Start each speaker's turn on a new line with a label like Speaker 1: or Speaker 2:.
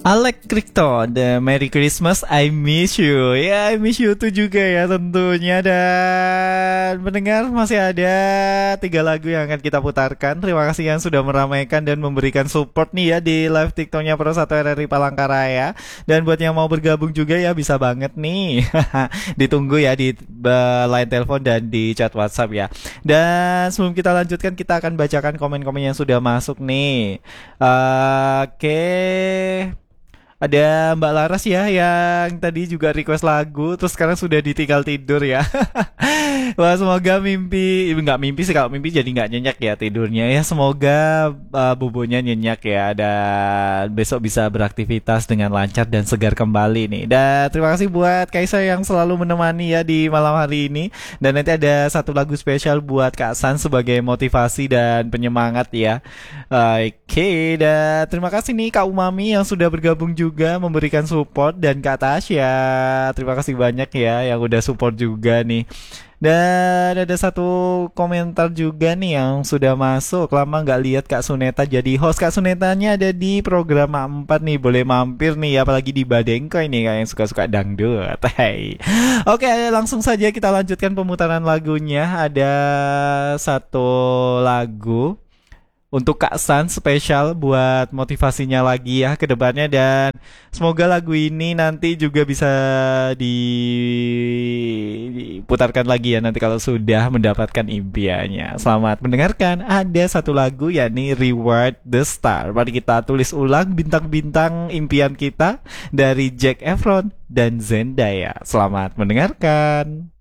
Speaker 1: Alek Krikto, the Merry Christmas, I miss you. Ya, I miss you tuh juga ya tentunya. Dan mendengar masih ada 3 lagu yang akan kita putarkan. Terima kasih yang sudah meramaikan dan memberikan support nih ya di live TikToknya Pro 1 RRI Palangkaraya. Dan buat yang mau bergabung juga ya bisa banget nih. Ditunggu ya di line telepon dan di chat WhatsApp ya. Dan sebelum kita lanjutkan kita akan bacakan komen-komen yang sudah masuk nih. Oke. Ada Mbak Laras ya yang tadi juga request lagu terus sekarang sudah ditinggal tidur ya. Wah semoga mimpi nggak mimpi sih, kalau mimpi jadi nggak nyenyak ya tidurnya ya, semoga bobonya nyenyak ya dan besok bisa beraktivitas dengan lancar dan segar kembali nih. Dan terima kasih buat Kaisa yang selalu menemani ya di malam hari ini, dan nanti ada satu lagu spesial buat Kak San sebagai motivasi dan penyemangat ya. Oke, dan terima kasih nih Kak Umami yang sudah bergabung juga memberikan support, dan Kak Tasya. Terima kasih banyak ya yang udah support juga nih. Dan ada satu komentar juga nih yang sudah masuk. Lama nggak lihat Kak Suneta jadi host. Kak Sunetanya ada di program 4 nih. Boleh mampir nih, apalagi di Badengkoy nih kayak yang suka-suka dangdut. Hey. Oke, langsung saja kita lanjutkan pemutaran lagunya. Ada satu lagu untuk Kak San spesial buat motivasinya lagi ya ke depannya, dan semoga lagu ini nanti juga bisa diputarkan lagi ya nanti kalau sudah mendapatkan impiannya. Selamat mendengarkan. Ada satu lagu yakni Reward the Star. Mari kita tulis ulang bintang-bintang impian kita dari Zac Efron dan Zendaya. Selamat mendengarkan.